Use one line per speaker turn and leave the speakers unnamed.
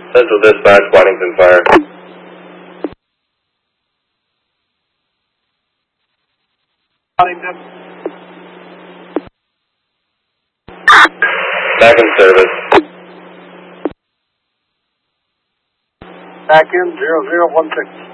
Central Dispatch, Waddington Fire.
Waddington.
Back in service.
Back in 0016.